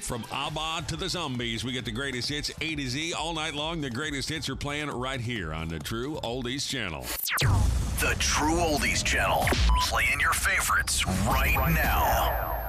From ABBA to the Zombies, we get the greatest hits A to Z all night long. The greatest hits are playing right here on the True Oldies Channel. The True Oldies Channel. Playing your favorites right now.